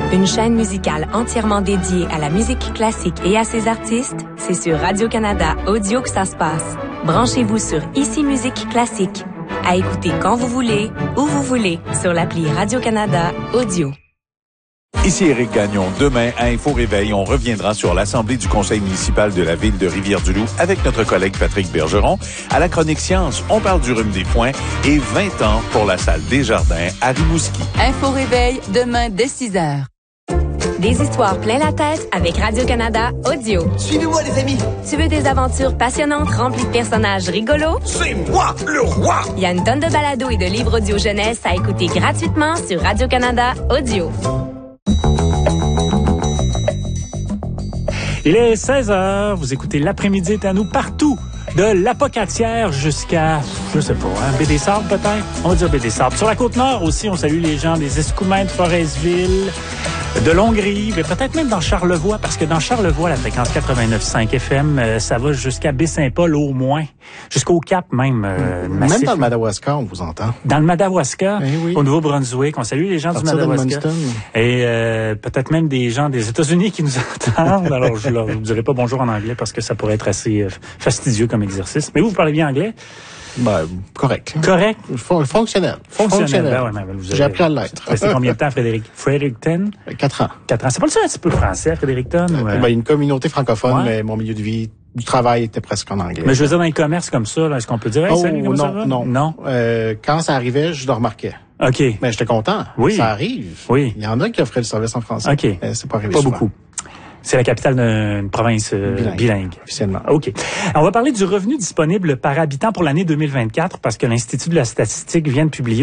Une chaîne musicale entièrement dédiée à la musique classique et à ses artistes, c'est sur Radio-Canada Audio que ça se passe. Branchez-vous sur Ici Musique Classique. À écouter quand vous voulez, où vous voulez, sur l'appli Radio-Canada Audio. Ici Éric Gagnon. Demain, à Info Réveil, on reviendra sur l'Assemblée du Conseil municipal de la ville de Rivière-du-Loup avec notre collègue Patrick Bergeron. À la chronique Science, on parle du rhume des foins et 20 ans pour la salle Desjardins à Rimouski. Info Réveil, demain dès 6h. Des histoires plein la tête avec Radio-Canada Audio. Suivez-moi, les amis. Tu veux des aventures passionnantes remplies de personnages rigolos? C'est moi, le roi! Il y a une tonne de balados et de livres audio jeunesse à écouter gratuitement sur Radio-Canada Audio. Il est 16h, vous écoutez L'après-midi est à nous partout, de l'Apocatière jusqu'à, je sais pas, Baie des Sables peut-être? On va dire Baie des Sables. Sur la Côte-Nord aussi, on salue les gens des Escoumins de Forestville, de Longrive et peut-être même dans Charlevoix, parce que dans Charlevoix, la fréquence 89.5 FM, ça va jusqu'à Baie-Saint-Paul au moins, jusqu'au Cap même. Même dans le Madawaska, on vous entend. Dans le Madawaska, oui. Au Nouveau-Brunswick, on salue les gens du Madawaska. Et peut-être même des gens des États-Unis qui nous entendent. Alors, je ne vous dirai pas bonjour en anglais parce que ça pourrait être assez fastidieux comme exercice. Mais vous parlez bien anglais? Ben, correct. Correct? Fonctionnel. Ben ouais, j'ai appris à l'être. Resté combien de temps, Frédéric? Fredericton? 4 ans. 4 ans. C'est pas le seul un petit peu français, Fredericton? Ben, une communauté francophone, mais mon milieu de vie, du travail était presque en anglais. Mais je veux dire, dans les commerces comme ça, là, est-ce qu'on peut dire, hey, salut, comment ça va? Non. Quand ça arrivait, je le remarquais. OK. Mais j'étais content. Oui. Ça arrive. Oui. Il y en a qui offraient le service en français. OK. C'est pas arrivé Pas souvent. beaucoup. C'est la capitale d'une province bilingue. Officiellement. OK. On va parler du revenu disponible par habitant pour l'année 2024 parce que l'Institut de la statistique vient de publier